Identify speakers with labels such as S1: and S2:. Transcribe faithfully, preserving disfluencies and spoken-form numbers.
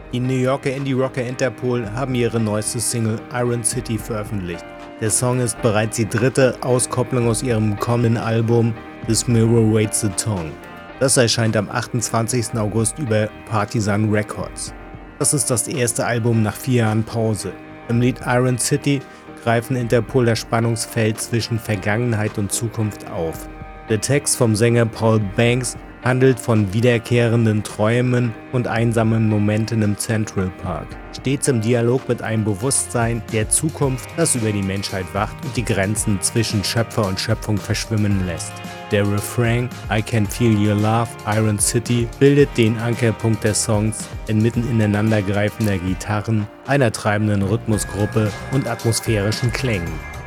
S1: Die New Yorker Indie-Rocker Interpol haben ihre neueste Single Iron City veröffentlicht. Der Song ist bereits die dritte Auskopplung aus ihrem kommenden Album This Mirror Waits the Tongue. Das erscheint am achtundzwanzigsten August über Partisan Records. Das ist das erste Album nach vier Jahren Pause. Im Lied Iron City greifen Interpol das Spannungsfeld zwischen Vergangenheit und Zukunft auf. Der Text vom Sänger Paul Banks handelt von wiederkehrenden Träumen und einsamen Momenten im Central Park. Stets im Dialog mit einem Bewusstsein der Zukunft, das über die Menschheit wacht und die Grenzen zwischen Schöpfer und Schöpfung verschwimmen lässt. Der Refrain I Can Feel Your Love, Iron City bildet den Ankerpunkt des Songs inmitten ineinandergreifender Gitarren, einer treibenden Rhythmusgruppe und atmosphärischen Klängen.